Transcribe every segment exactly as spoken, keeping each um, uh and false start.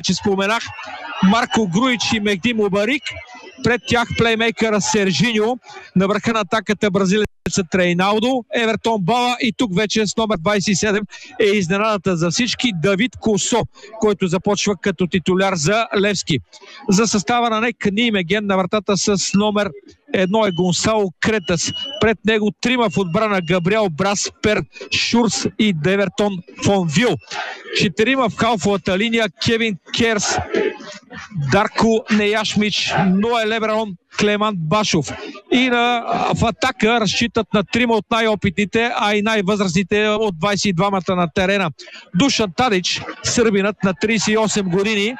вече споменах, Марко Груич и Мехди Мубарик. Пред тях плеймейкъра Сержиньо, на върха на атаката бразилецът Рейналдо, Евертон Бала и тук вече с номер двайсет и седем е изненадата за всички Давид Косо, който започва като титуляр за Левски. За състава на НЕК Нимеген на вратата с номер едно е Гонсало Кретас. Пред него трима в отбрана: Габриел Брас, Пер Шурс и Девертон Фонвил. Четирима в халфовата линия: Кевин Керс, Дарко Неяшмич, Ноe Леброн, Клемант Башов. И на, в атака разчитат на трима от най-опитните, а и най-възрастните от двайсет и двамата на терена. Душан Тадич, сърбинът на трийсет и осем години.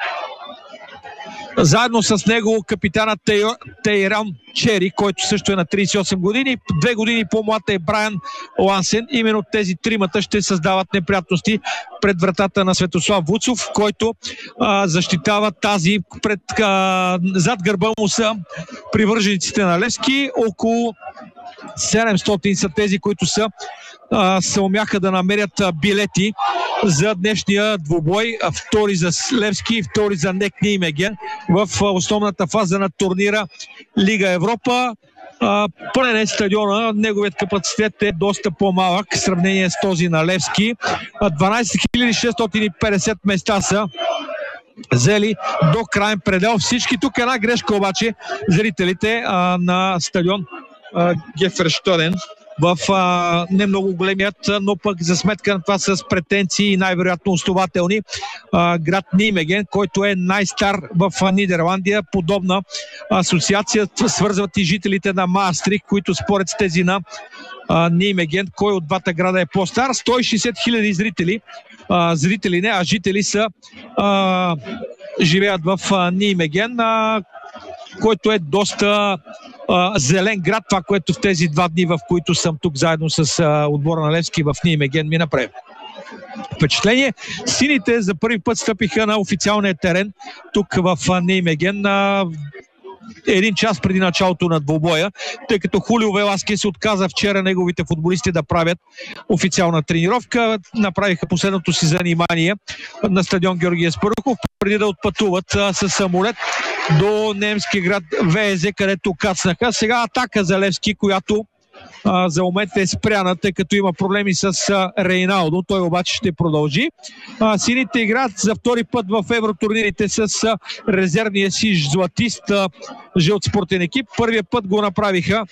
Заедно с него капитанът Тейран Чери, който също е на трийсет и осем години. Две години по-млад е Брайан Лансен. Именно тези тримата ще създават неприятности пред вратата на Светослав Вуцов, който а, защитава тази пред, а, зад гърба му са привържениците на Левски. Около седемстотин са тези, които са се умяха да намерят билети за днешния двубой. Втори за Левски и втори за НЕК Нимеген в основната фаза на турнира Лига Европа. Пълен е стадиона, неговият капацитет е доста по-малък в сравнение с този на Левски. дванайсет хиляди шестстотин и петдесет места са взели до краен предел всички. Тук една грешка обаче зрителите а, на стадион Геферштаден в а, не много големият, но пък за сметка на това с претенции и най-вероятно основателни а, град Нимеген, който е най-стар в а, Нидерландия. Подобна асоциация свързват и жителите на Маастрихт, които според тези на а, Нимеген, кой от двата града е по-стар. сто и шейсет хиляди зрители, а, зрители не, а жители са а, живеят в а, Нимеген, а, който е доста а, зелен град, това, което в тези два дни, в които съм тук заедно с а, отбора на Левски в Нимеген, ми направи впечатление. Сините за първи път стъпиха на официалния терен тук в а, Нимеген а, един час преди началото на двубоя, тъй като Хулио Веласкес се отказа вчера неговите футболисти да правят официална тренировка. Направиха последното си занимание на стадион Георги Аспарухов, преди да отпътуват със самолет до немски град Везе, където кацнаха. Сега атака за Левски, която а, за момент е спряна, тъй като има проблеми с а, Рейналдо. Той обаче ще продължи. А, сините играят за втори път в евротурнирите с а, резервния си златист а, жълт спортен екип. Първият път го направиха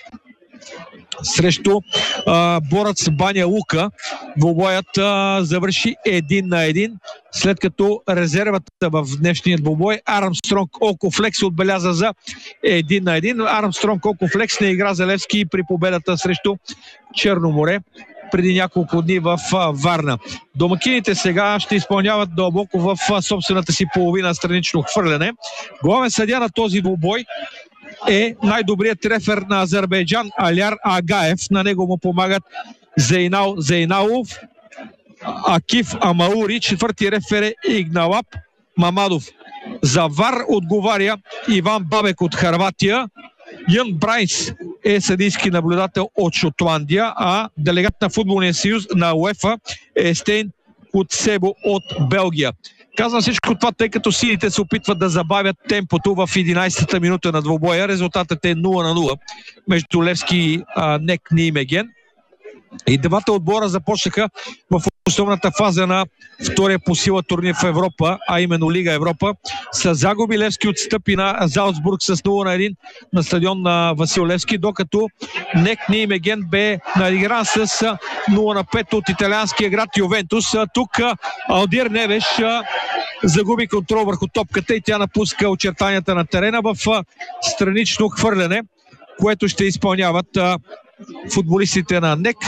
срещу а, Борец Баня Лука. Двубоят а, завърши един на един, след като резервата в днешния двубой Армстронг Окофлекс отбеляза за един на един. Армстронг Окофлекс не игра за Левски при победата срещу Черноморе преди няколко дни в а, Варна. Домакините сега ще изпълняват дълбоко в а, собствената си половина странично хвърляне. Главен съдия на този двубой е най-добрият рефер на Азербайджан Аляр Агаев. На него му помагат Зейнал Зейналов, Акиф Амаури. Четвърти рефер е Игналап Мамадов. За ВАР отговаря Иван Бабек от Харватия. Ян Брайнс е съдийски наблюдател от Шотландия, а делегат на футболния съюз на УЕФА е Стейн Кутсебо от Белгия. Казвам всичко това, тъй като сините се опитват да забавят темпото в единайсетата минута на двубоя. Резултатът е нула на нула между Левски и НЕК Нимеген. И двата отбора започнаха в основната фаза на втория по сила турнир в Европа, а именно Лига Европа. С загуби Левски отстъпи на Залцбург с нула на един на стадион на Васил Левски, докато НЕК Нимеген бе надигран с нула на пет от италианския град Ювентус. Тук Алдир Невеш загуби контрол върху топката и тя напуска очертанията на терена в странично хвърляне, което ще изпълняват футболистите на НЕК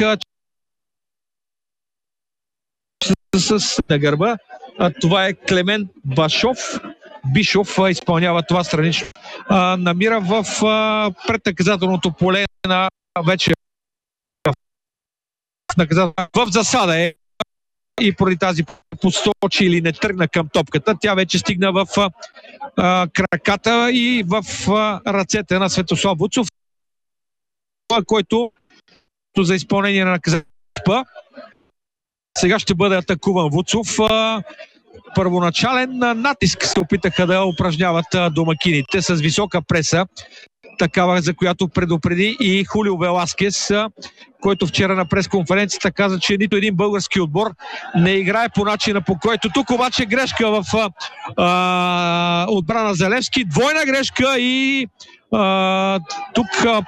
с на гърба. А, това е Клемент Башов. Бишов а, изпълнява това странично. А, намира в а, преднаказателното поле на вече в засада е и поради тази посочи или не тръгна към топката. Тя вече стигна в а, краката и в а, ръцете на Светослав Вуцов, който за изпълнение на наказателната сега ще бъде атакуван Вуцов. първоначален натиск се опитаха да упражняват домакините с висока преса, такава, за която предупреди и Хулио Веласкес, който вчера на пресконференцията каза, че нито един български отбор не играе по начина, по който тук обаче грешка в а, отбрана за Левски, двойна грешка и а, тук а,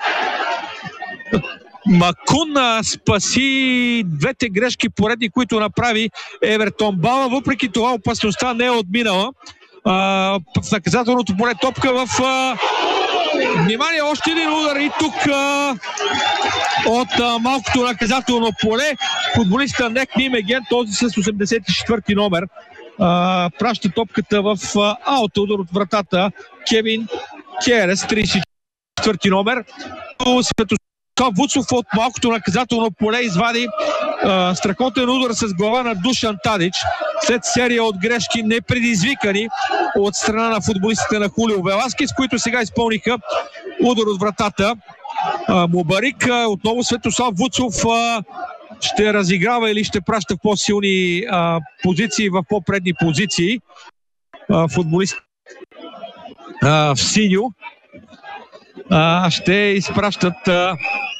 Макун а, спаси двете грешки поредни, които направи Евертон Бала. Въпреки това опасността не е отминала. А, в наказателното поле топка в а, внимание, още един удар и тук а, от а, малкото наказателно поле футболиста Ник Нимеген, този с осемдесет и четвърти номер, а, праща топката в а, аут, удар от вратата Кевин Керес, тридесет и четвърти номер. Светослав Вуцов от малкото наказателно поле извади а, страхотен удар с глава на Душан Тадич след серия от грешки непредизвикани от страна на футболистите на Хулио Веласкес, които сега изпълниха удар от вратата. А, Мубарик, а, отново Светослав Вуцов а, ще разиграва или ще праща в по-силни а, позиции, в по-предни позиции. А, футболист а, в синьо а, ще изпращат а,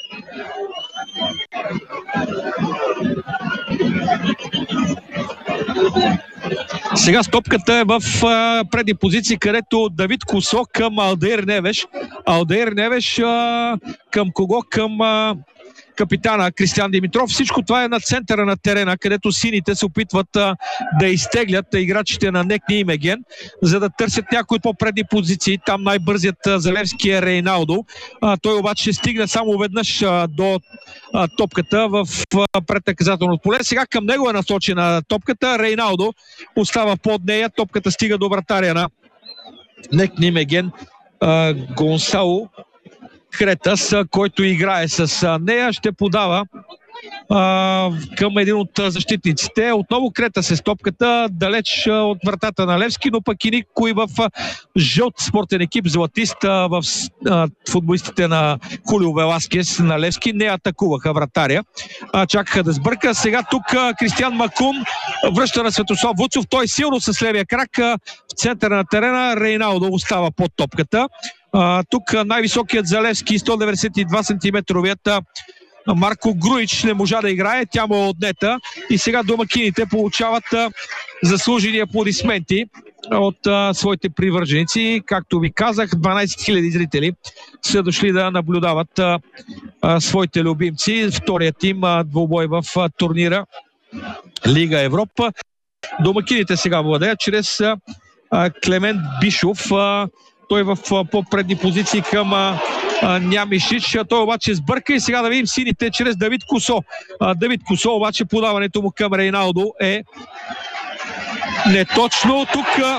сега стопката е в а, предни позиции, където Давид Косо към Алдеир Невеш. Алдеир Невеш а, към кого? Към а, капитана Кристиан Димитров. Всичко това е на центъра на терена, където сините се опитват а, да изтеглят играчите на Ник Нимеген, за да търсят някои по-предни позиции. Там най-бързият за Левски е Рейналдо. А, той обаче ще стигне само веднъж а, до а, топката в а, преднаказателното поле. Сега към него е насочена топката. Рейналдо остава под нея. Топката стига до вратаря на Ник Нимеген, а, Гонсало Хретас, който играе с нея, ще подава а, към един от защитниците. Отново Кретас е с топката, далеч от вратата на Левски, но пък и никой в жълт спортен екип златист, в а, футболистите на Хулио Веласкес на Левски не атакуваха вратаря. А, чакаха да сбърка. Сега тук а, Кристиан Макун връща на Светослав Вуцов. Той силно с левия крак а, в центъра на терена. Рейналдо остава под топката. Uh, тук най-високият за Левски, сто деветдесет и два сантиметровият Марко Груич не можа да играе, тя му е отнета и сега домакините получават uh, заслужени аплодисменти от uh, своите привърженици. Както ви казах, дванадесет хиляди зрители са дошли да наблюдават uh, uh, своите любимци. Вторият им uh, двубой в uh, турнира Лига Европа. Домакините сега владеят чрез uh, Клемент Бишов. Uh, Той в по-предни позиции към а, а, Нямишич. Той обаче сбърка и сега да видим сините чрез Давид Косо. А, Давид Косо обаче подаването му към Рейналдо е неточно. Тук а,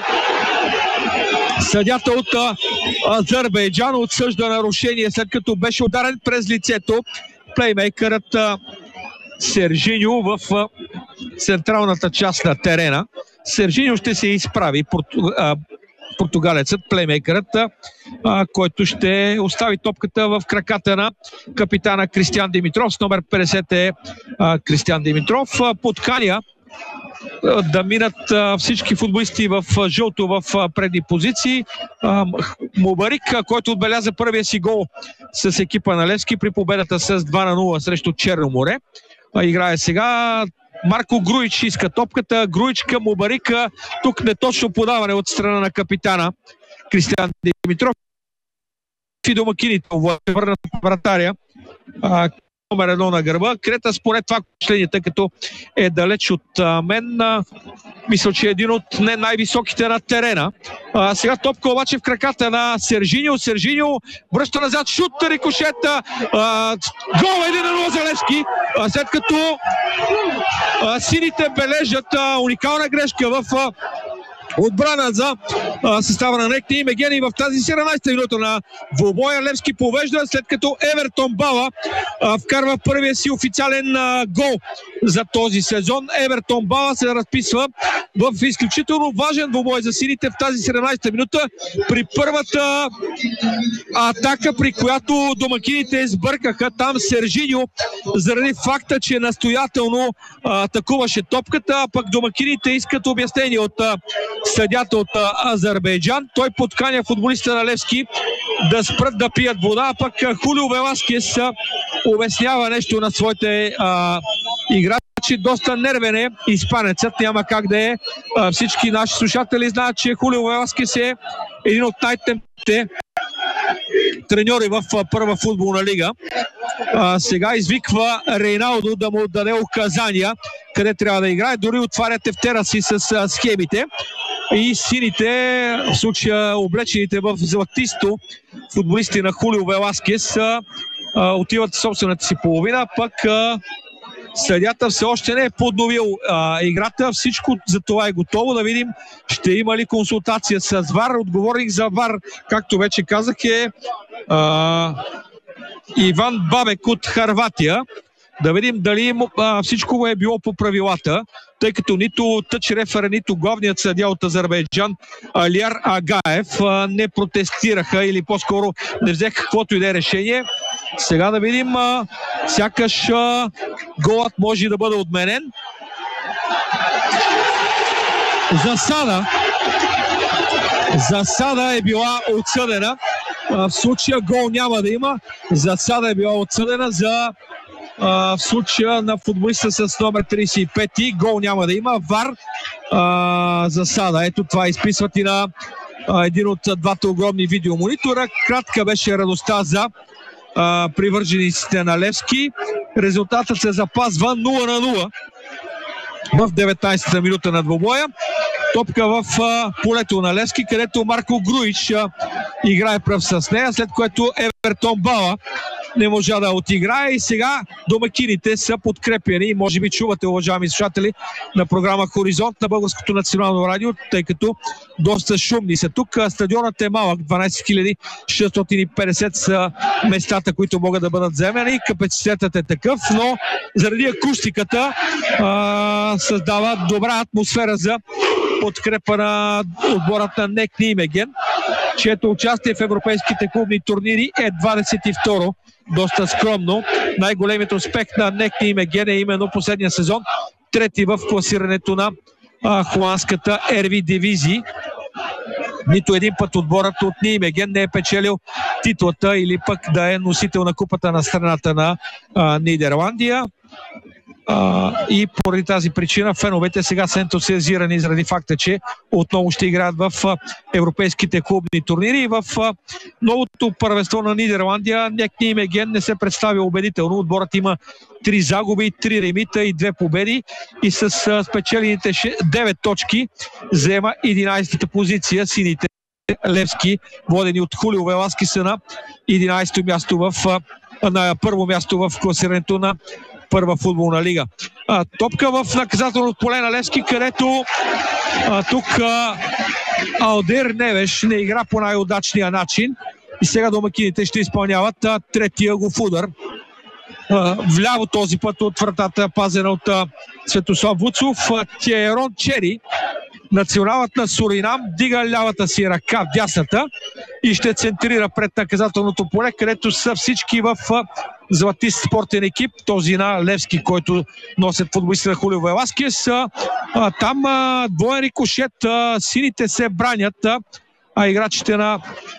съдята от а, Азербайджан отсъжда нарушение, след като беше ударен през лицето плеймейкърът а, Сержиньо в а, централната част на терена. Сержиньо ще се изправи. Порту, а, португалецът, плеймейкърът, а, който ще остави топката в краката на капитана Кристиан Димитров. С номер петдесет е а, Кристиан Димитров. А, подканя а, да минат а, всички футболисти в а, жълто в а, предни позиции. А, Мубарик, а, който отбеляза първия си гол с екипа на Левски при победата с два на нула срещу Черно море. А, играе сега Марко Груич, иска топката. Груич към Мубарика. Тук неточно подаване от страна на капитана Кристиан Димитров. И домакините върнат вратаря. А, номер едно на гърба. Крета според това впечатление, тъй като е далеч от а, мен. А, мисля, че е един от не най-високите на терена. А, сега топка обаче в краката на Сержиньо. Сержиньо връща назад, шут, рикошета. А, гол един на нула за Левски. А, след като а, сините бележат а, уникална грешка в а, отбрана за а, състава на Ник Нимеген и в тази седемнадесета минута на двубоя Левски повежда, след като Евертон Бала а, вкарва първия си официален а, гол за този сезон. Евертон Бала се разписва в изключително важен двубой за сините в тази седемнадесета минута при първата атака, при която домакините избъркаха. Там Сержиньо, заради факта, че настоятелно атакуваше топката, а пък домакините искат обяснение от а, съдята от а, Азербайджан. Той подканя футболиста на Левски да спрат да пият вода, а пък Хулио Веласкес обяснява нещо на своите а, играчи. Доста нервен е испанецът, няма как да е. А, всички наши слушатели знаят, че Хулио Веласкес е един от най-темните треньори в а, първа футболна лига. А, сега извиква Рейналдо да му даде указания къде трябва да играе. Дори отваря тефтера си с а, схемите. И сините, в случая облечените в златисто, футболисти на Хулио Веласкес а, а, отиват в собствената си половина, пък а, съдията все още не е подновил а, играта. Всичко за това е готово. Да видим ще има ли консултация с ВАР. Отговорник за ВАР, както вече казах, е а, Иван Бабек от Харватия. Да видим дали а, всичко е било по правилата, тъй като нито тъч рефер, нито главният съдия от Азербайджан Алияр Агаев а, не протестираха или по-скоро не взеха каквото и да е решение. Сега да видим, а, сякаш а, голът може да бъде отменен. Засада. Засада е била отсъдена. А, в случая гол няма да има. Засада е била отсъдена за Uh, в случая на футболиста с номер тридесет и пет. Гол няма да има. ВАР uh, засада. Ето това изписват и на uh, един от двата огромни видеомонитора. Кратка беше радостта за uh, привържениците на Левски. Резултатът се запазва нула на нула в деветнадесета минута на двубоя. Топка в uh, полето на Левски, където Марко Груич uh, играе пръв с нея, след което Евертон Бала не можа да отиграе и сега домакините са подкрепени. Може би чувате, уважаеми слушатели, на програма Хоризонт на Българското национално радио, тъй като доста шумни са тук. Стадионът е малък, дванадесет хиляди шестстотин и петдесет са местата, които могат да бъдат вземени. Капацитетът е такъв, но заради акустиката а, създава добра атмосфера за подкрепа на отборът на НЕК Нимеген, чието участие в европейските клубни турнири е двадесет и второ. Доста скромно. Най-големият успех на НЕК Нимеген е именно последния сезон. Трети в класирането на а, холандската Ерви дивизии. Нито един път отборът от Нимеген не е печелил титлата или пък да е носител на купата на страната на а, Нидерландия. Uh, и поради тази причина феновете сега са ентусиазирани заради факта, че отново ще играят в uh, европейските клубни турнири и в uh, новото първенство на Нидерландия. НЕК Нимеген не се представя убедително. Отборът има три загуби, три ремита и две победи и с uh, спечелените девет точки заема единадесета позиция. Сините Левски, водени от Хулио Веласкес, са на единадесето място в uh, на първо място в класирането на първа футболна лига. А, топка в наказателното поле на Левски, където а, тук а, Алдер Невеш не игра по най-удачния начин и сега домакините ще изпълняват а, третия го удар. А, вляво този път от вратата, пазена от а, Светослав Вуцов. Тиерон Чери, националът на Суринам, дига лявата си ръка, дясната, и ще центрира пред наказателното поле, където са всички в златист спортен екип, този на Левски, който носят футболисти на Хулио Веласкес. Там двоен рикошет, сините се бранят, а играчите на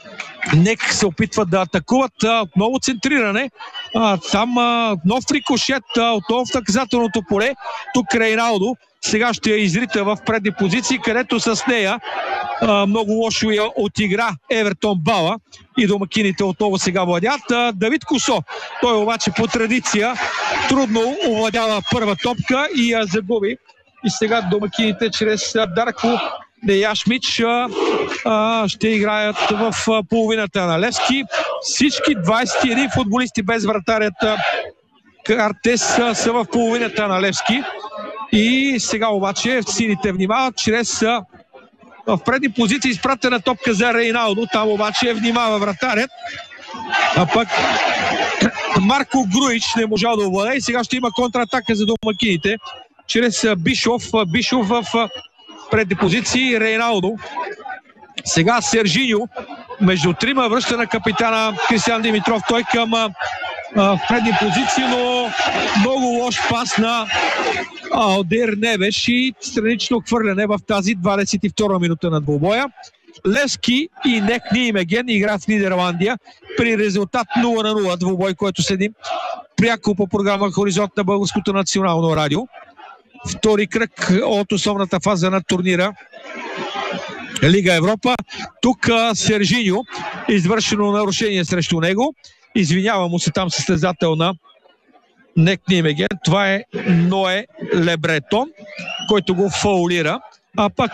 НЕК се опитват да атакуват. Отново центриране. Там нов рикошет, отново в наказателното поле. Тук Рейналдо сега ще я изрита в предни позиции, където с нея а, много лошо я отигра Евертон Бала и домакините отново сега владят. А, Давид Косо, той обаче по традиция трудно овладява първа топка и я загуби. И сега домакините чрез Дарко Неяшмич а, а, ще играят в а, половината на Левски. Всички двадесет и един футболисти без вратарят Картес са в половината на Левски. И сега обаче сините внимават чрез а, в предни позиции изпратена топка за Рейналдо. Там обаче внимава вратарят А пък Марко Груич не можал да овладее. Сега ще има контратака за домакините чрез Бишов. Бишов в предни позиции. Рейналдо. Сега Сержиньо между трима връща на капитана Кристиан Димитров. Той към а, предни позиции, но много лош пас на Алдер Невеш и странично хвърляне в тази двадесет и втора минута на двубоя. Левски и Нек Ниемеген играят в Нидерландия при резултат нула на нула. Двубой, който следим пряко по програма Хоризонт на Българското национално радио. Втори кръг от основната фаза на турнира Лига Европа. Тук Сержиньо, извършено нарушение срещу него. Извинява му се там състезател на Нек Ниемеген. Това е Ное Лебретон, който го фаулира. А пък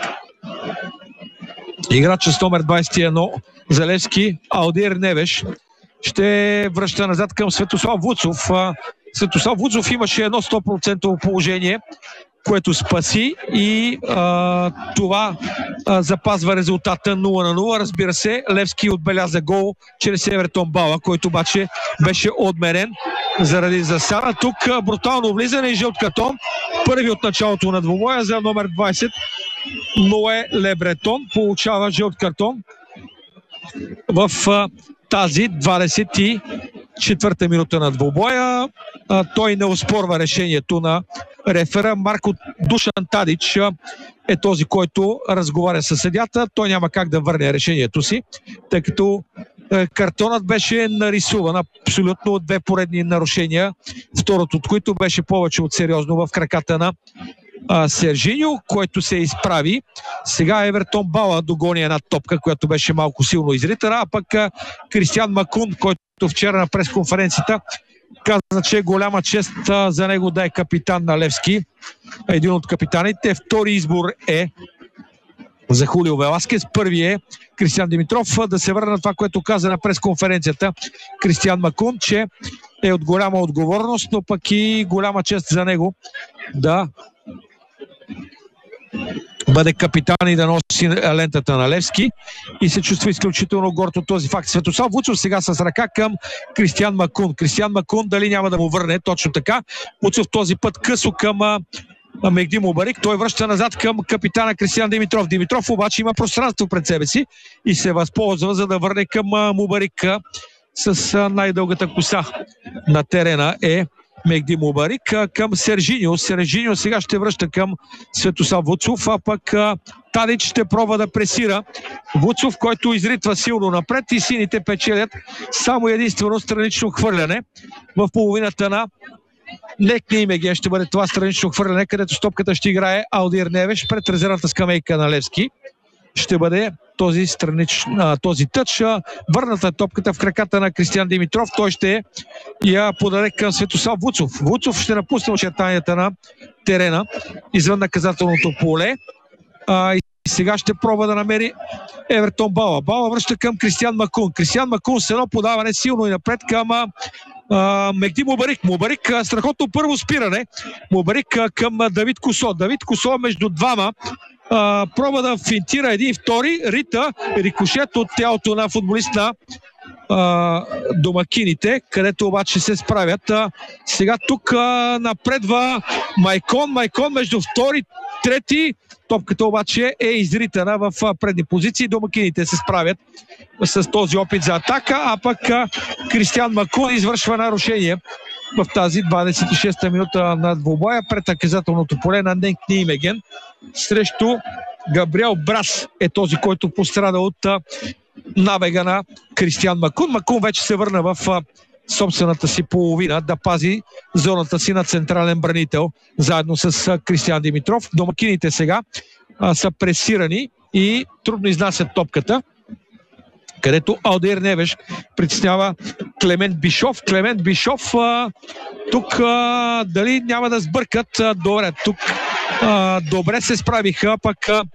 играчът с номер двадесет и едно за Левски, Алдир Невеш, ще връща назад към Светослав Вуцов. Светослав Вуцов имаше едно сто процента положение, което спаси и а, това а, запазва резултата нула на нула. Разбира се, Левски отбеляза гол чрез Евертон Бала, който обаче беше отменен заради засада. Тук а, брутално влизане и жълт картон. Първи от началото на двубоя за номер двадесет. Ное Лебретон получава жълт картон в а, тази двадесет и четвърта минута на двубоя. А, той не оспорва решението на рефера. Марко Душан Тадич е този, който разговаря с съдията. Той няма как да върне решението си, тъй като е, картонът беше нарисуван абсолютно две поредни нарушения, второто от които беше повече от сериозно в краката на а, Сержиньо, който се изправи. Сега Евертон Бала догони една топка, която беше малко силно изритана, а пък а, Кристиан Макун, който вчера на пресконференцията каза, че е голяма чест а, за него да е капитан на Левски. Един от капитаните. Втори избор е за Хулио Веласкес. Първи е Кристиан Димитров. Да се върна на това, което каза на пресконференцията Кристиан Макун, че е от голяма отговорност, но пък и голяма чест за него да бъде капитан и да носи лентата на Левски и се чувства изключително горд от този факт. Светослав Вуцов сега с ръка към Кристиан Макун. Кристиан Макун дали няма да му върне? Точно така. Вуцов този път късо към а, Мехди Мубарик. Той връща назад към капитана Кристиан Димитров. Димитров обаче има пространство пред себе си и се възползва, за да върне към а, Мубарик а, с а, най-дългата коса на терена е Мехди Мубарик към Сержиньо. Сержиньо сега ще връща към Светослав Вуцов, а пък Тадич ще пробва да пресира Вуцов, който изритва силно напред и сините печелят само единствено странично хвърляне в половината на Нек Ниемеген. Ще бъде това странично хвърляне, където стопката ще играе Алдир Невеш пред резервната скамейка на Левски. Ще бъде този, странич, а, този тъч. Върната топката в краката на Кристиан Димитров. Той ще я подаде към Светослав Вуцов. Вуцов ще напусне очертанията на терена извън наказателното поле. А, и сега ще пробва да намери Евертон Бала. Бала връща към Кристиан Макун. Кристиан Макун с едно подаване силно и напред към Uh, Мехди Мубарик. Мубарик, uh, страхотно първо спиране. Мубарик uh, към uh, Давид Косо. Давид Косо между двама uh, пробва да финтира един и втори. Рита, рикошет от тялото на футболист на uh, домакините, където обаче се справят. Uh, сега тук uh, напредва Майкон. Майкон между втори, трети. Топката обаче е изритана в uh, предни позиции. Домакините се справят с този опит за атака, а пък Кристиан Макун извършва нарушение в тази двадесет и шеста минута на двубоя пред наказателното поле на Нек Ниемеген срещу Габриел Брас е този, който пострада от набега на Кристиан Макун. Макун вече се върна в собствената си половина да пази зоната си на централен бранител заедно с Кристиан Димитров. Домакините сега а, са пресирани и трудно изнасят топката, където Алдир Невеш притеснява Клемент Бишов. Клемент Бишов а, тук а, дали няма да сбъркат. А, добре, тук а, добре се справиха, пък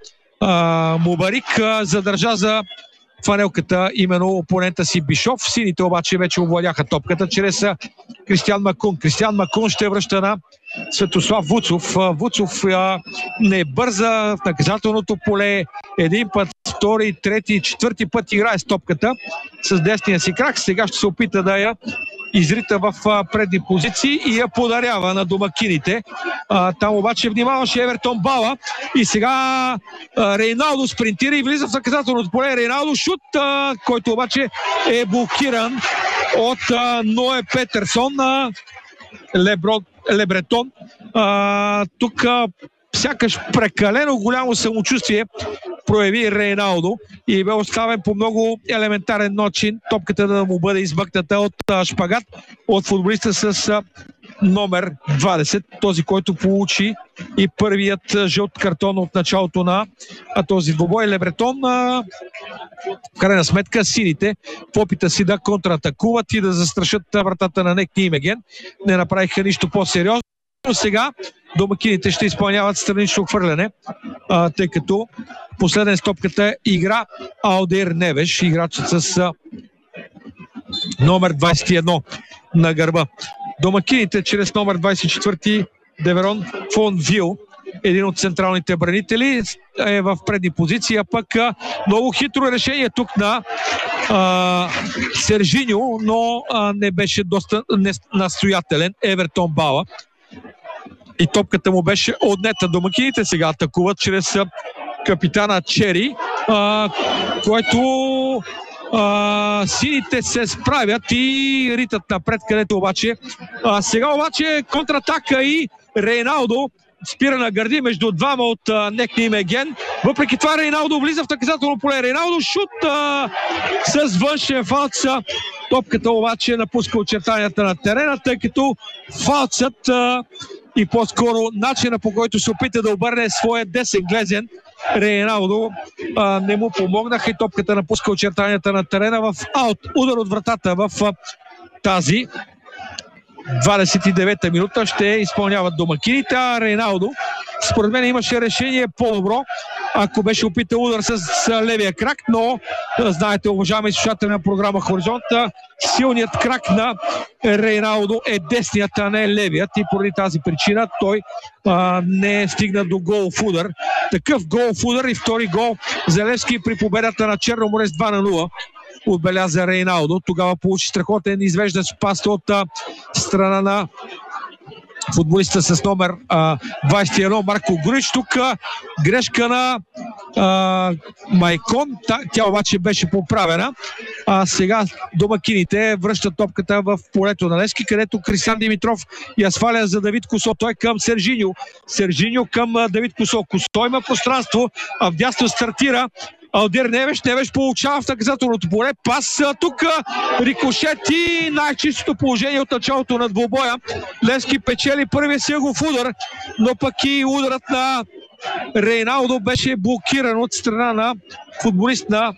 а, Мубарик а, задържа за фанелката именно опонента си Бишов. Сините обаче вече овладяха топката чрез Кристиан Макун. Кристиан Макун ще връща на Светослав Вуцов. Вуцов а, не бърза в наказателното поле. Един път втори, трети, четвърти път играе с топката с десния си крак. Сега ще се опита да я изрита в предни позиции и я подарява на домакините. А, там обаче внимаваше Евертон Бала и сега а, Рейналдо спринтира и влиза в наказателното поле. Рейналдо шут, а, който обаче е блокиран от а, Ное Петерсон. А, Лебро, Лебретон. А, тук а, сякаш прекалено голямо самочувствие прояви Рейналдо и бе оставен по много елементарен начин топката да му бъде измъкната от а, шпагат от футболиста с а, номер двадесет, този, който получи и първият жълт картон от началото на а, този двубой. Лебретон, а, в крайна сметка сините в опита си да контратакуват и да застрашат вратата на Нек Нимеген не направиха нищо по-сериозно. Сега домакините ще изпълняват странично хвърляне, а, тъй като последен стопката игра Алдир Невеш, играчът с а, номер двадесет и едно на гърба. Домакините чрез номер двадесет и четвърти Деверон фон Вил, един от централните бранители, е в предни позиции, а пък а, много хитро решение тук на а, Сержиньо, но а, не беше доста не, настоятелен Евертон Бала. И топката му беше отнета. Домакините сега атакуват чрез капитана Чери, а, който а, сините се справят и ритат напред, където обаче а, сега обаче контратака и Рейналдо спира на гърди между двама от Нек Нимеген. Въпреки това Рейналдо влиза в наказателно поле. Рейналдо шут а, с външен фалц. Топката обаче напуска очертанията на терена, тъй като фалцът а, и по-скоро начина, по който се опита да обърне своя десен глезен Рейналдо, а, не му помогнаха и топката напуска очертанията на терена в аут. Удар от вратата в а, тази двадесет и девета минута ще изпълняват домакините, а Рейналдо според мен имаше решение по-добро, ако беше опитал удар с, с левия крак, но знаете, уважаеми слушатели на програма Хоризонт, силният крак на Рейналдо е десният, а не левият и поради тази причина той а, не стигна до голов удар. Такъв голов удар и втори гол за Левски при победата на Черноморец два на нула. Отбеляза Рейналдо. Тогава получи страхотен извеждач пас от а, страна на футболиста с номер а, двадесет и едно Марко Груич. Тук а, грешка на а, Майкон. Та, тя обаче беше поправена. А сега домакините връщат топката в полето на Левски, където Кристиан Димитров я сваля за Давид Косо. Той към Сержиньо. Сержиньо към а, Давид Косо. Косо има пространство, а вдясно стартира Алдир Невеш. Невеш получава в наказателното поле. Пас тук, рикошет и най-чистото положение от началото на двубоя. Левски печели първия си ъгов удар, но пък и ударът на Рейналдо беше блокиран от страна на футболист на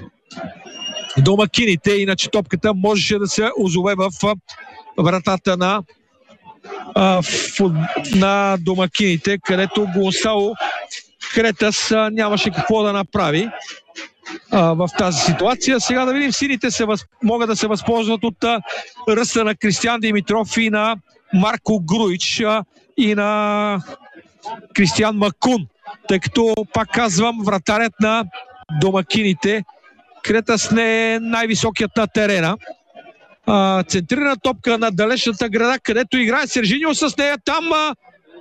домакините. Иначе топката можеше да се озове в вратата на, на домакините, където Гонсало Кретас нямаше какво да направи а, в тази ситуация. Сега да видим, сините се въз... могат да се възползват от а, ръста на Кристиан Димитров и на Марко Груич а, и на Кристиан Макун, тъй като, пак казвам, вратарят на домакините Кретас не е най-високият на терена. А, центрирана топка на далечната града, където играе Сержиньо с нея. Там а,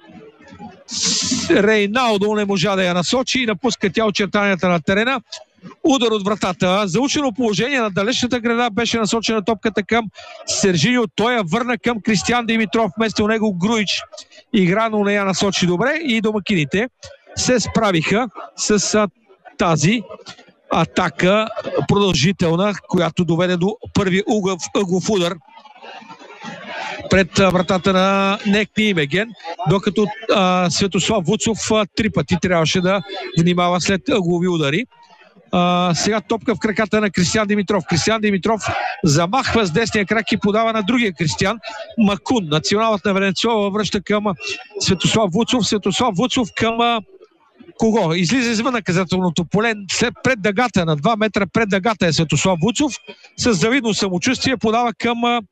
Рейналдо не можа да я насочи и напуска тя очертанията на терена. Удар от вратата. Заучено положение на далечната града, беше насочена топката към Сержиньо. Той я върна към Кристиан Димитров. Вместо него Груич игра, но не я насочи добре и домакините се справиха с а, тази атака продължителна, която доведе до първи ъгов, ъгов удар пред вратата на Нек Нимеген, докато а, Светослав Вуцов а, три пъти трябваше да внимава след ъглови удари. А, сега топка в краката на Кристиан Димитров. Кристиан Димитров замахва с десния крак и подава на другия Кристиан Макун. Националът на Венецуела връща към Светослав Вуцов. Светослав Вуцов към а, кого? Излиза извън наказателното поле. Пред дъгата, на два метра пред дъгата е Светослав Вуцов. С завидно самочувствие подава към а,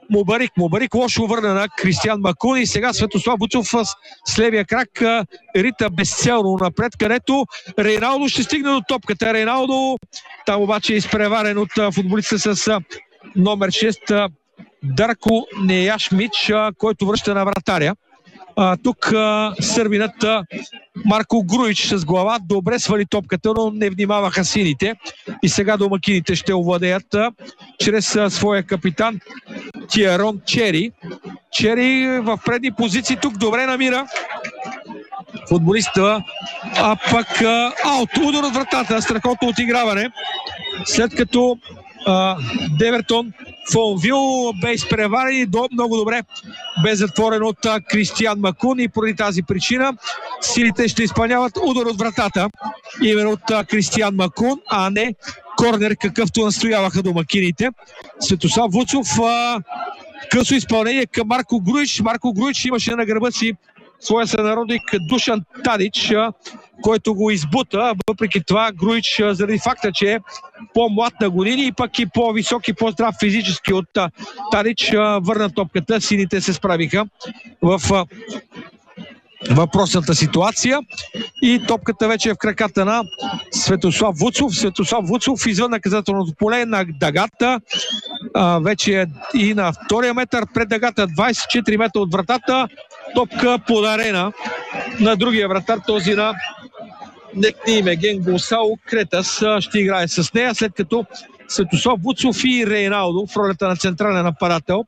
Мубарик. Мубарик лошо върна на Кристиан Макун и сега Светослав Вуцов с левия крак рита безцелно напред, където Рейналдо ще стигне до топката. Рейналдо там обаче е изпреварен от футболиста с номер шест Дарко Неяшмич, който връща на вратаря. А, тук а, сърбинът а, Марко Груич с глава добре свали топката, но не внимаваха сините. И сега домакините ще овладеят а, чрез а, своя капитан Тиерон Чери. Чери в предни позиции тук добре намира футболиста, а пък а, аут, удар от вратата, страхотно отиграване. След като а, Девертон Фонвил бе изпреварен и до, много добре бе затворен от а, Кристиан Макун и поради тази причина силите ще изпълняват удар от вратата именно от а, Кристиан Макун, а не корнер, какъвто настояваха домакините. Светослав Вуцов, а, късо изпълнение към Марко Груич. Марко Груич имаше на гърба си своя сънародник Душан Тадич, който го избута. Въпреки това Груич, заради факта, че е по-млад на години и пък и по-висок и по-здрав физически от Тадич, върна топката. Сините се справиха в въпросната ситуация и топката вече е в краката на Светослав Вуцов. Светослав Вуцов извън наказателното поле на дъгата. А, вече е и на втория метър пред дъгата, двайсет и четири метра от вратата. Топка подарена на другия вратар, този на Некни Меген Гонсало Кретас ще играе с нея, след като Светослав Вуцов и Рейналдо в ролята на централен нападател.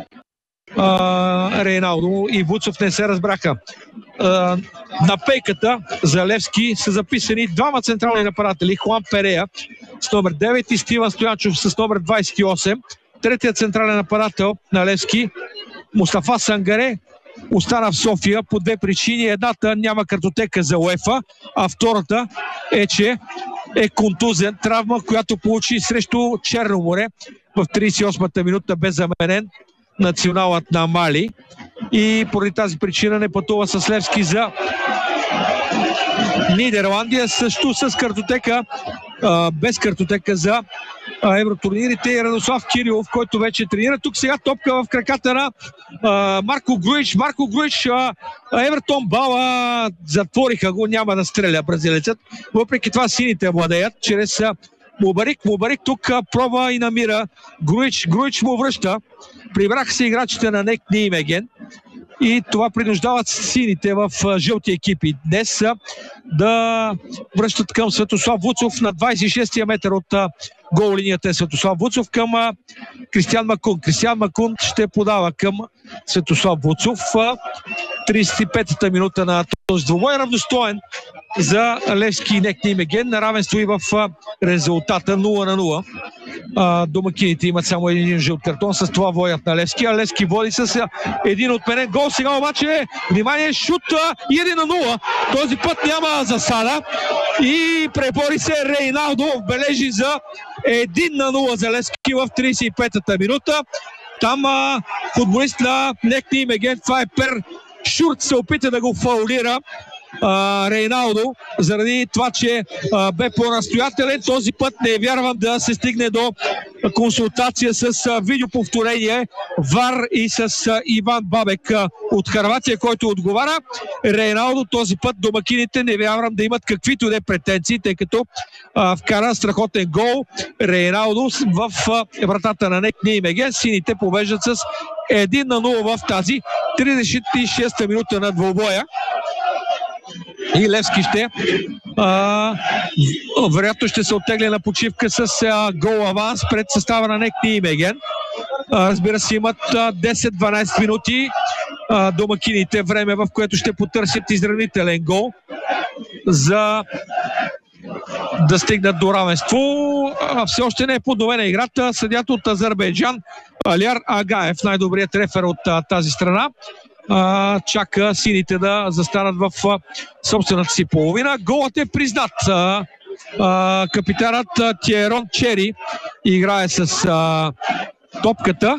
Uh, Рейналдо и Вуцов не се разбраха. Uh, на пейката за Левски са записани двама централни нападатели, Хуан Перея с номер девет и Стиван Стоянчов с номер двайсет и осем. Третият централен нападател на Левски, Мустафа Сангаре, остана в София по две причини. Едната, няма картотека за УЕФА, а втората е, че е контузен, травма, която получи срещу Черно море в трийсет и осмата минута, бе заменен националът на Мали и поради тази причина не пътува с Левски за Нидерландия, също с картотека, а, без картотека за а, евротурнирите, и Радослав Кирилов, който вече тренира. Тук сега топка в краката на а, Марко Груич. Марко Груич, а, Евертон бала, затвориха го, няма да стреля бразилецът. Въпреки това сините владеят чрез а, Мубарик. Мубарик тук а, пробва и намира Груич. Груич му връща. Прибраха се играчите на Нек Нимеген и това принуждават сините в жълти екипи днес да връщат към Светослав Вуцов на двайсет и шестия метър от гол линията е Светослав Вуцов към Кристиан Макун. Кристиан Макун ще подава към Светослав Вуцов. трийсет и петата минута на този двубой, равностоен за Левски и Нек Нимеген, на равенство и в резултата нула на нула. Домакините имат само един жълт картон, с това водят на Левски, а Левски води с един отменен гол. Сега обаче, внимание, шут и един на нула. Този път няма засада и пребори се Рейналдо, бележи за един на нула за Левски в трийсет и петата минута. Там а, футболист на Нек Нимеген, това е Пер Шурт, се опита да го фаулира Uh, Рейналдо, заради това, че uh, бе по-настоятелен. Този път не вярвам да се стигне до консултация с uh, видеоповторение ВАР и с uh, Иван Бабек uh, от Хърватия, който отговаря. Рейналдо този път домакините не вярвам да имат каквито не претенции, тъй като uh, вкара страхотен гол Рейналдо в uh, вратата на Нек Нимеген. Сините побеждат с един на нула в тази трийсет и шеста минута на двубоя. И Левски ще а, вероятно ще се оттегля на почивка с а, гол аванс пред състава на Нек Нимеген. Разбира се, имат а, десет-дванайсет минути а, домакините, време в което ще потърсят изравнителен гол за да стигнат до равенство. А, все още не е подновена играта. Съдията от Азербайджан Алияр Агаев, най-добрият рефер от а, тази страна, Uh, чака сините да застанат в uh, собствената си половина. Голът е признат. Uh, uh, капитанът uh, Тиерон Чери играе с uh, топката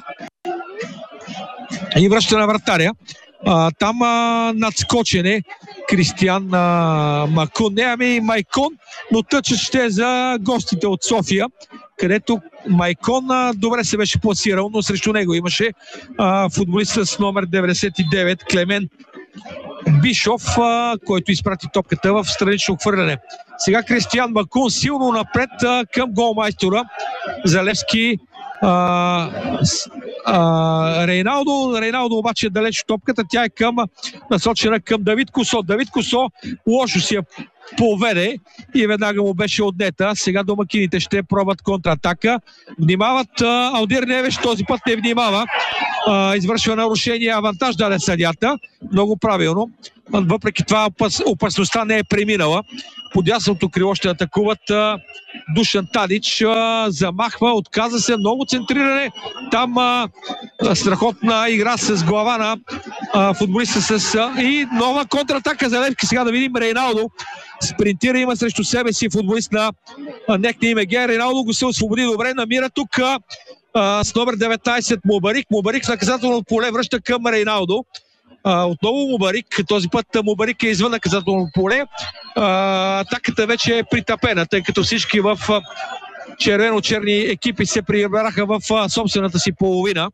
и връща на вратаря. Uh, там uh, надскочене Кристиан uh, Макун, не ами Майкон, но тъчът ще е за гостите от София. където Майкон а, добре се беше пласирал, но срещу него имаше а, футболист с номер деветдесет и девет Клемен Бишов, а, който изпрати топката в странично хвърляне. Сега Кристиан Макун силно напред а, към голмайстора. За Левски а, с, а, Рейналдо. Рейналдо обаче е далеч от топката. Тя е към, насочена към Давид Косо. Давид Косо лошо си я поведе и веднага му беше отнета. Сега домакините ще пробват контратака. Внимават а, Алдир Невеш, този път не внимава. А, извършва нарушение, авантаж даде съдията. Много правилно. Въпреки това опас, опасността не е преминала. По дясното крило ще атакуват а, Душан Тадич. А, замахва, отказа се, много центриране. Там а, страхотна игра с глава на а, футболиста с а, и нова контратака за Левски. Сега да видим Рейналдо. Спринтира, има срещу себе си футболист на Некни Имеге. Рейналдо го се освободи добре. Намира тук а, а, с номер деветнайсет Мубарик. Мубарик в наказателно поле връща към Рейналдо. Uh, отново Мубарик, този път Мубарик е извън наказателно поле. Uh, атаката вече е притъпена, тъй като всички в uh, червено-черни екипи се прибраха в uh, собствената си половина.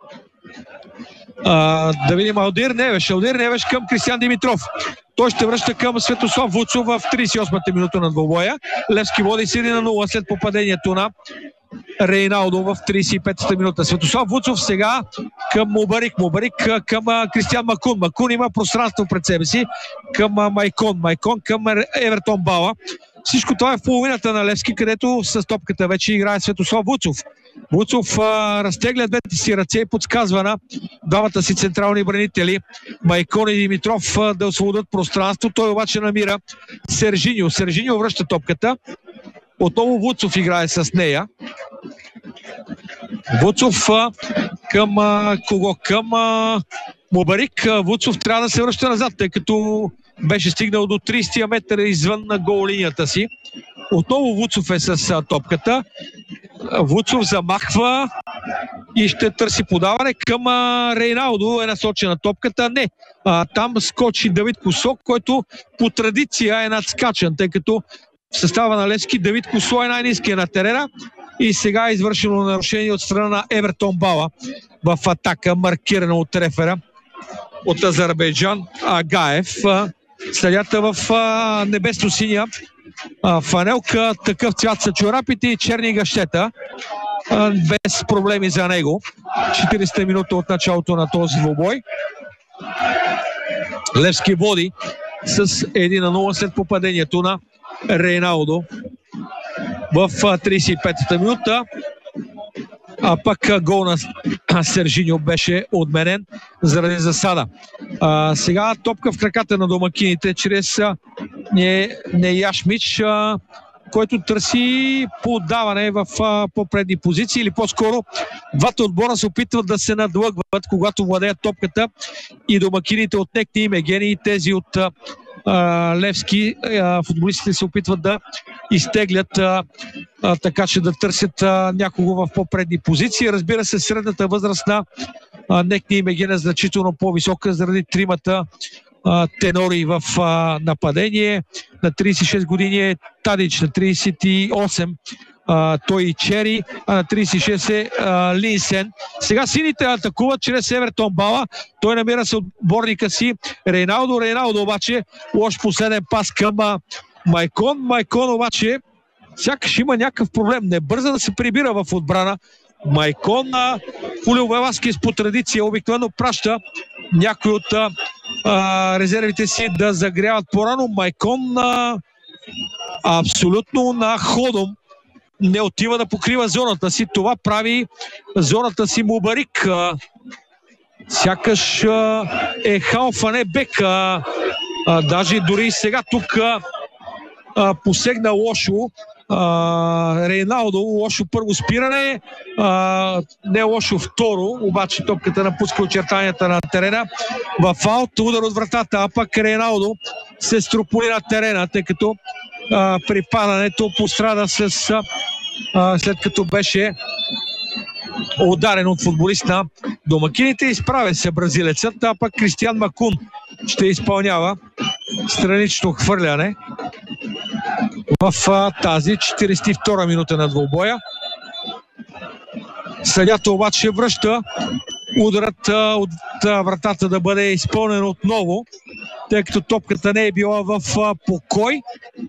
Uh, да видим Алдир Невеш. Алдир Невеш към Кристиан Димитров. Той ще връща към Светослав Вуцов в трийсет и осмата минута на двобоя. Левски води с едно на нула след попадението на Рейналдо в трийсет и петата минута. Светослав Вуцов сега към Мубарик. Мубарик към Кристиан Макун. Макун има пространство пред себе си към Майкон. Майкон към Евертон Бала. Всичко това е в половината на Левски, където с топката вече играе Светослав Вуцов. Вуцов а, разтегля двете си ръце и подсказва на двамата си централни бранители Майкон и Димитров а, да освободят пространство. Той обаче намира Сержиньо. Сержиньо връща топката. Отново Вуцов играе с нея. Вуцов а, към а, кого? Към а, Мубарик. Вуцов трябва да се връща назад, тъй като беше стигнал до трийсетия метър извън на гол линията си. Отново Вуцов е с а, топката. Вуцов замахва и ще търси подаване към а, Рейналдо. Е насочена топката. Не. А, там скочи Давид Косо, който по традиция е надскачан, тъй като в състава на Левски Давид Косо е най-ниския на терена и сега е извършено нарушение от страна на Евертон Бала в атака, маркирана от рефера от Азербайджан Агаев. Съдята в небесно-синя фанелка, такъв цвят са чорапите и черни гащета. Без проблеми за него. четирийсета минута от началото на този двубой. Левски води с едно на нула след попадението на Рейналдо в трийсет и петата минута. А пък гол на Сержиньо беше отменен заради засада. А, сега топка в краката на домакините чрез не, не Яшмич, а, който търси подаване в а, по-предни позиции, или по-скоро двата отбора се опитват да се надлъгват, когато владеят топката, и домакините от Некни Имегени и тези от а, Uh, Левски, uh, футболистите се опитват да изтеглят uh, uh, така, че да търсят uh, някого в по-предни позиции. Разбира се, средната възраст на uh, Некни Имеген е значително по-висока заради тримата uh, тенори в uh, нападение. На трийсет и шест години е Тадич, на трийсет и осем Uh, той и Чери, а на трийсет и шест е uh, Линсен. Сега сините атакуват чрез Евертон Бала. Той намира се отборника си Рейналдо. Рейналдо обаче лош последен пас към uh, Майкон. Майкон обаче сякаш има някакъв проблем. Не бърза да се прибира в отбрана. Майкон uh, Хулио Веласкес по традиция обикновено праща някой от uh, uh, резервите си да загряват по-рано. Майкон uh, абсолютно на ходом не отива да покрива зоната си. Това прави зоната си Мубарик. Сякаш е халф, а не бек. Даже дори сега тук посегна лошо Рейналдо. Лошо първо спиране, не лошо второ, обаче топката напуска очертанията на терена. В аут, удар от вратата, а пък Рейналдо се струполи на терена, тъй като Uh, при падането пострада с, uh, след като беше ударен от футболист на домакините. Изправя се бразилецът, а пък Кристиан Макун ще изпълнява странично хвърляне в uh, тази четирийсет и втора минута на двубоя. Съдята обаче връща ударът от вратата да бъде изпълнен отново, тъй като топката не е била в покой.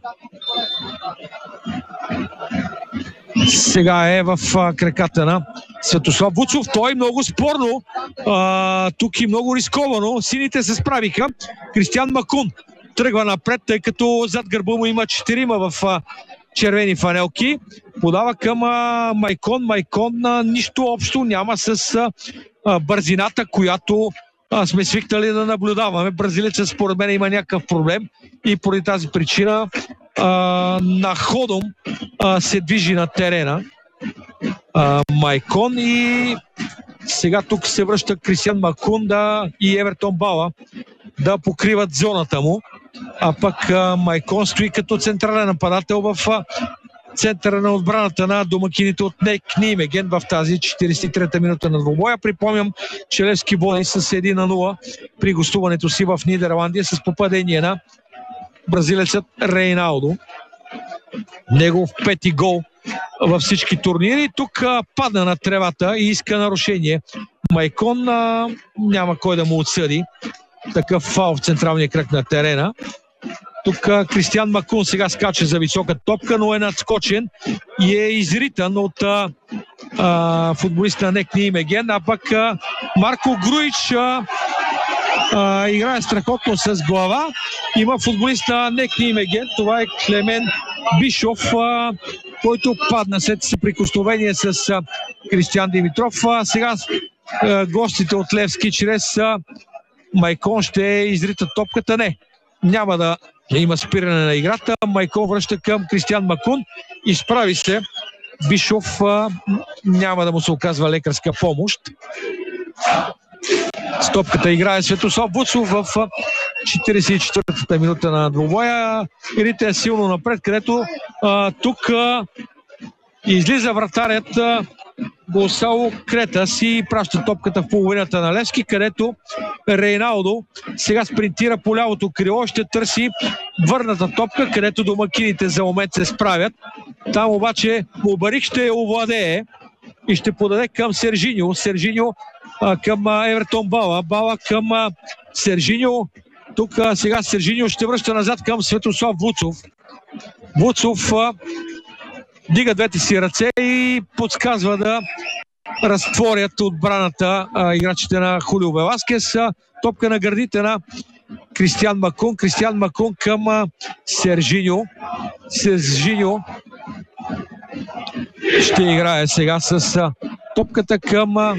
Сега е в краката на Светослав Вуцов. Той е много спорно. А, тук и много рисковано. Сините се справиха. Кристиан Макун тръгва напред, тъй като зад гърба му има четирима в а, червени фанелки. Подава към а, Майкон. Майкон а, нищо общо няма с а, бързината, която а, сме свикнали да наблюдаваме. Бразилецът според мен има някакъв проблем и поради тази причина а, на ходом а, се движи на терена а, Майкон и сега тук се връща Кристиан Макун да, и Евертон Бала да покриват зоната му, а пък а, Майкон стои като централен нападател в а, центъра на отбраната на домакините от Нек Нимеген в тази четиридесет и трета минута на двубоя. Припомням, че Левски води с едно на нула при гостуването си в Нидерландия с попадение на бразилецът Рейналдо. Негов пети гол във всички турнири. Тук а, падна на тревата и иска нарушение. Майкон а, няма кой да му отсъди такъв фал в централния кръг на терена. Тук а, Кристиан Макун сега скача за висока топка, но е надскочен и е изритан от а, а, футболиста на Нек Нимеген, а пък а, Марко Груич а, а, играе страхотно с глава. Има футболист на Нек Нимеген, това е Клемен Бишов, а, който падна след съприкосновение с а, Кристиан Димитров. А, сега а, гостите от Левски чрез а, Майкон ще изритат топката. Не, няма да има спиране на играта. Майкон връща към Кристиан Макун. Изправи се. Бишов а, няма да му се оказва лекарска помощ. С топката играе Светослав Вуцов в четиридесет и четвъртата минута на двубоя. Игрите е силно напред, където а, тук а, излиза вратарят а, Госало Кретас и праща топката в половината на Левски, където Рейналдо сега спринтира по лявото крило, ще търси върната топка, където домакините за момент се справят. Там обаче Мубарик ще овладее и ще подаде към Сержиньо. Сержиньо а, към а, Евертон Бала. Бала към а, Сержиньо. Тук а, сега Сержиньо ще връща назад към Светослав Вуцов. Вуцов а, дига двете си ръце и подсказва да разтворят отбраната а, играчите на Хулио Веласкес. А, топка на гърдите на Кристиан Макун. Кристиан Макун към а, Сержиньо. Сержиньо ще играе сега с а, топката към а,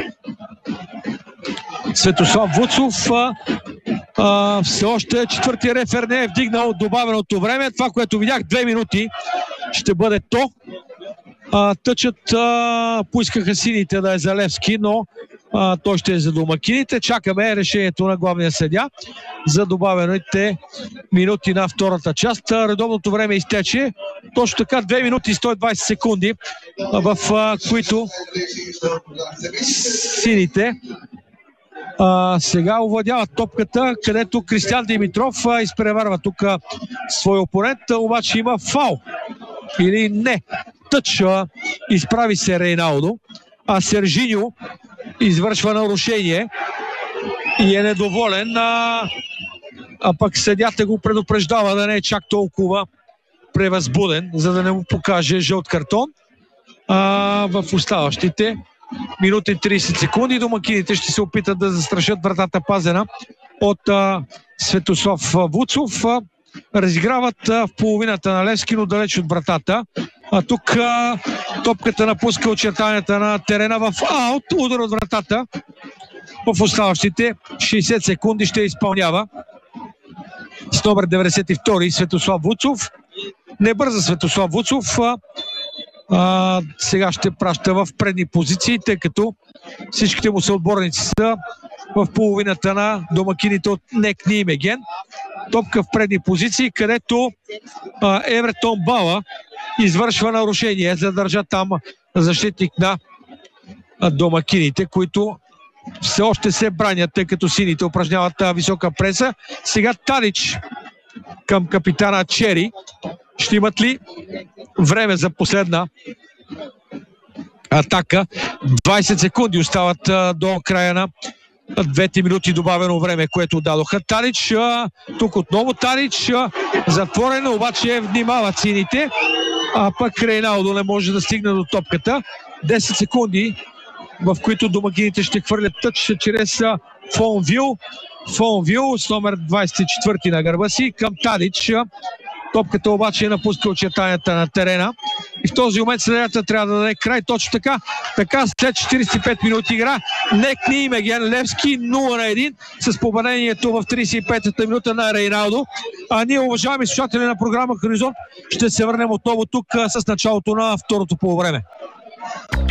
Светослав Вуцов. А, а, все още четвъртия рефер не е вдигнал добавеното време. Това, което видях, две минути ще бъде то. А, тъчът а, поискаха сините да е за Левски, но а, той ще е за домакините. Чакаме решението на главния съдия за добавените минути на втората част. Редовното време изтече. Точно така две минути и сто и двадесет секунди, в а, които сините а, сега овладяват топката, където Кристиан Димитров а, изпреварва тук а, свой опонент, обаче има фал. Или не. Тъч а, изправи се Рейналдо, а Сержиньо извършва нарушение и е недоволен, а, а пък съдята го предупреждава да не е чак толкова превъзбуден, за да не му покаже жълт картон. А, в оставащите минута и тридесет секунди домакините ще се опитат да застрашат вратата, пазена от а, Светослав Вуцов. А, разиграват а, в половината на Левски, но далеч от вратата. А тук а, топката напуска очертанията на терена в аут. Удар от вратата. В оставащите шейсет секунди ще изпълнява с номер деветдесет и втори Светослав Вуцов. Не бърза Светослав Вуцов. А, а, сега ще праща в предни позиции, тъй като всичките му съотборници са в половината на домакините от Нек Нимеген. Топка в предни позиции, където а, Евертон Бала извършва нарушение. Задържа там защитник на домакините, които все още се бранят, тъй като сините упражняват висока преса. Сега Тадич към капитана Чери. Ще имат ли време за последна атака. двайсет секунди остават а, до края на двете минути добавено време, което дадоха. Талич, а, тук отново Талич, а, затворено, обаче внимават сините, а пък Рейналдо не може да стигне до топката. десет секунди, в които домакините ще хвърлят тъч чрез Фонвил. Фонвил с номер двайсет и четвърти на гърба си към Талич. Топката обаче е напуска очертанията на терена. И в този момент следата трябва да даде край. Точно така. Така след четирийсет и пет минути игра Некни и Меген Левски нула на един с победението в трийсет и петата минута на Рейналдо. А ние, уважаеми слушатели на програма Хоризонт, ще се върнем отново тук с началото на второто полувреме.